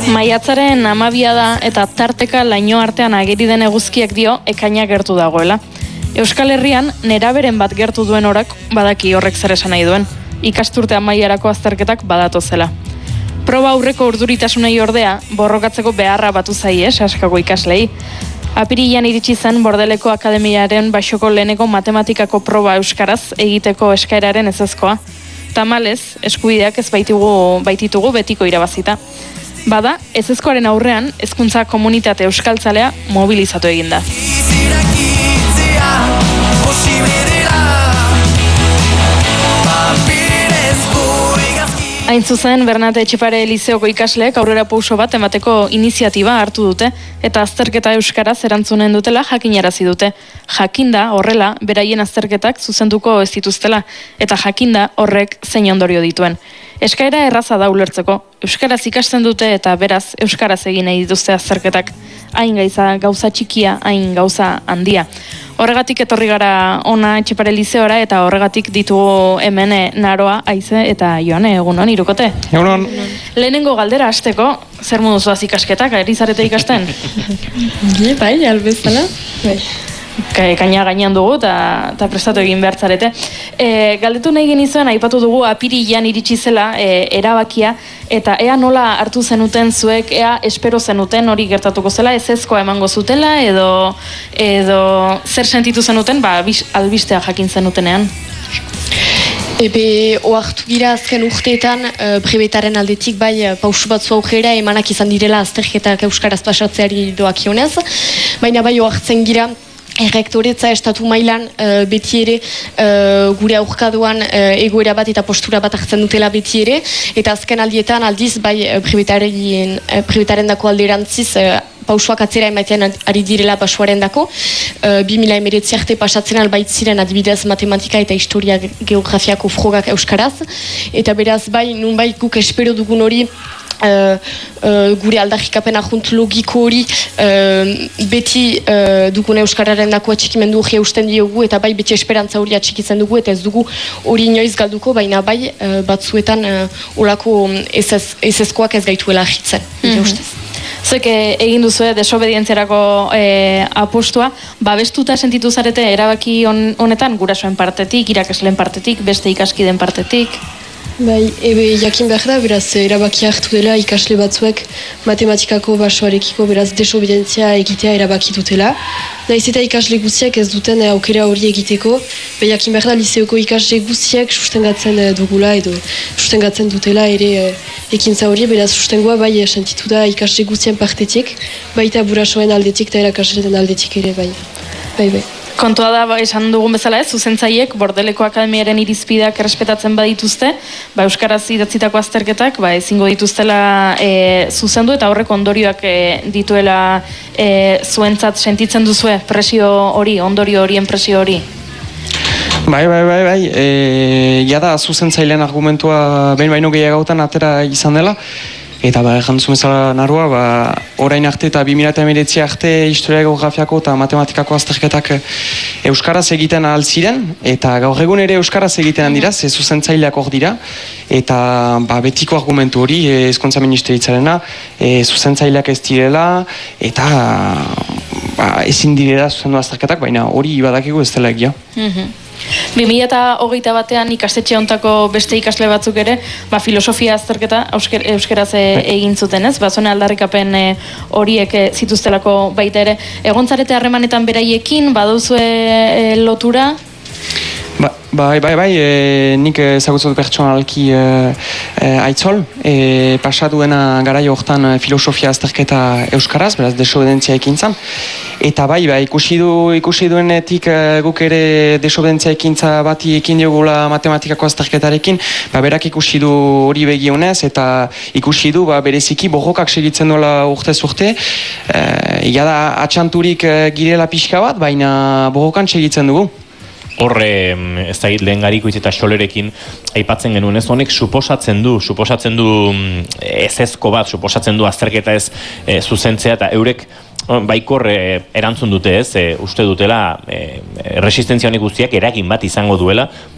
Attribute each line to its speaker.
Speaker 1: Maiatzaren 12 da eta tarteka laino artean ageri den eguzkiak dio ekaina gertu dagoela. Euskal Herrian neraberen bat gertu duen orak badaki horrek zer esan nahi duen. Ikasturte amaierako azterketak badatozela. Proba aurreko urduritasunei ordea, borrokatzeko beharra batu zaie, saskako ikaslei. Apirilean iritsi zen Bordeleko Akademiaren Baxoko leheneko matematikako proba euskaraz egiteko eskaeraren ezezkoa. Tamalez, eskubideak ez baititugu betiko irabazita. Bada, ezezkoaren aurrean, hezkuntza komunitate euskaltzalea mobilizatu eginda. Hain zuzen, Bernate Etxepare Lizeoko ikasleek aurrera pauso bat emateko iniziatiba hartu dute eta azterketa euskaraz erantzunen dutela jakinarazi dute. Jakinda horrela, beraien azterketak zuzenduko ez dituztela eta jakinda horrek zein ondorio dituen. Eskaera erraza da ulertzeko. Euskaraz ikasten dute eta beraz euskaraz egin nahi dituzte azterketak. Hain gauza txikia, hain gauza handia. Horregatik etorri gara ona Etxepare Lizeora eta horregatik ditugu hemen Naroa, Aize eta Joane, egunon, hirukote.
Speaker 2: Egunon.
Speaker 1: Lehenengo galdera hasteko, zer modu zoaz ikasketak, erizarete ikasten?
Speaker 3: Bai, albezala. Bai.
Speaker 1: Kaina gainean dugu eta prestatu egin behar zarete. Galdetu nahi genizuen, aipatu dugu apirilean iritsi zela erabakia, eta ea nola hartu zenuten zuek, ea espero zenuten hori gertatuko zela, ezezkoa emango zutela, edo zer sentitu zenuten, albistea jakin zenutenean?
Speaker 3: Oartu gira azken urteetan, prebetaren aldetik bai pausu batzu aurrera emanak izan direla azterketak euskaraz pasatzeari doakionez, baina bai oartzen gira, errektoretza estatu mailan beti ere gure aurkadoan egoera bat eta postura bat hartzen dutela beti ere, eta azken aldietan aldiz bai prebetaren dako alderantziz pausuak atzera ematean ari direla basuaren dako. 2019 arte pasatzen albaitziren adibidez matematika eta historia geografiako frogak euskaraz, eta beraz bai nun bai guk espero dugun hori gure aldarrikapen ajunt logiko hori beti dugun euskararen dako atxikimendu hori eusten diogu eta bai beti esperantza hori atxikitzen dugu eta ez dugu hori inoiz galduko, baina bai batzuetan olako ezezkoak ez gaituela ahitzen.
Speaker 1: Zuek egin duzue desobedientziarako apostua, babestuta sentitu zarete erabaki honetan gurasoen partetik, irakasleen partetik, beste ikaskideen partetik?
Speaker 4: Bai, jakin behar da, beraz, erabaki hartu dela ikasle batzuek matematikako basoarekiko, beraz, desobedientzia egitea erabaki dutela. Naiz eta ikasle guztiak ez duten aukera hori egiteko, jakin behar da, liseoko ikasle guztiak sustengatzen dugula edo sustengatzen dutela ere ekintza hori, beraz, sustengoa bai sentitu da ikasle guztien partetik, baita burasoen aldetik eta erakasleen aldetik ere, bai.
Speaker 1: Kontua da, esan dugun bezala ez, zuzentzaiek Bordeleko Akademiaren irizpideak errespetatzen badituzte, euskaraz idatzitako azterketak ezingo dituztela zuzendu eta horrek ondorioak dituela zuentzat sentitzen duzue presio hori, ondorio horien presio hori?
Speaker 2: Bai. Jada zuzentzailean argumentua behin baino gehiagautan atera izan dela. Eta jantzu bezala Naroa, orain arte eta 2019 arte historia geografiako eta matematikako azterketak euskaraz egiten ahal ziren, eta gaur egun ere euskaraz egiten dira, ze zuzentzaileak hor dira, eta betiko argumentu hori Hezkuntza Ministeritzarena zuzentzaileak ez direla, eta ezin direla zuzendu azterketak, baina hori badakigu ez dela egia.
Speaker 1: 2021 ikastetxe hontako beste ikasle batzuk ere, filosofia azterketa euskeraz egin zuten, ez? Zone aldarrikapen horiek zituztelako baita ere. Egontzarete harremanetan beraiekin, baduzue lotura?
Speaker 2: Bai, nik ezagutzot pertsonalki aitzol, pasaduena garaio hortan filosofia azterketa euskaraz, beraz desobedentzia ekintzan, eta bai, ikusi duenetik guk ere desobedentzia ekintza bati ekin diogula matematikako azterketarekin, berak ikusi du hori begionez, eta ikusi du bereziki borrokak segitzen duela urtez urte, da atxanturik girela pixka bat, baina borrokan segitzen dugu.
Speaker 5: Horre, ez da lehen garikoitz eta xolerekin aipatzen genuen, ez honek suposatzen du ezezko bat, suposatzen du azterketa ez zuzentzea, eta eurek baikor erantzun dute ez, uste dutela resistentzia honek guztiak eragin bat izango duela,